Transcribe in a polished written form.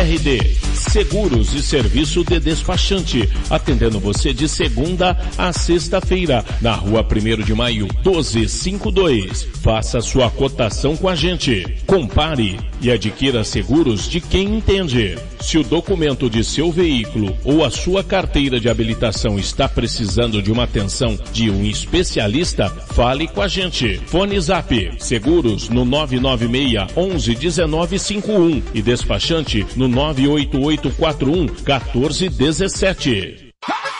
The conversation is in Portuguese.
RD Seguros e Serviço de Despachante, atendendo você de segunda a sexta-feira, na Rua 1º de Maio, 1252. Faça sua cotação com a gente. Compare e adquira seguros de quem entende. Se o documento de seu veículo ou a sua carteira de habilitação está precisando de uma atenção de um especialista, fale com a gente. Fone Zap Seguros no 996 11 1951 e despachante no 98841 1417.